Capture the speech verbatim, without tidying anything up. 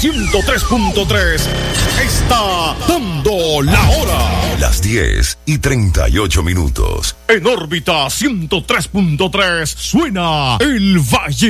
ciento tres punto tres está dando la hora. Las diez y treinta y ocho minutos. En órbita ciento tres punto tres suena El Valle.